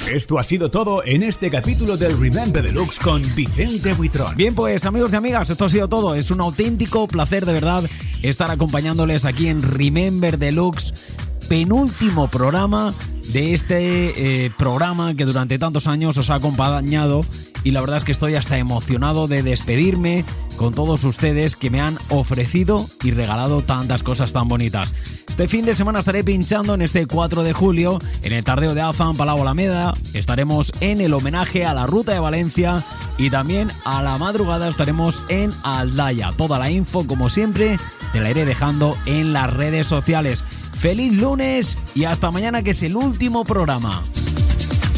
Esto ha sido todo en este capítulo del Remember Deluxe con Vicente Buitrón. Bien, pues amigos y amigas, esto ha sido todo. Es un auténtico placer de verdad estar acompañándoles aquí en Remember Deluxe, penúltimo programa de este programa que durante tantos años os ha acompañado, y la verdad es que estoy hasta emocionado de despedirme con todos ustedes que me han ofrecido y regalado tantas cosas tan bonitas. Este fin de semana estaré pinchando en este 4 de julio en el Tardeo de Afán, Palau Alameda. Estaremos en el homenaje a la Ruta de Valencia y también a la madrugada estaremos en Aldaya. Toda la info, como siempre, te la iré dejando en las redes sociales. ¡Feliz lunes y hasta mañana, que es el último programa!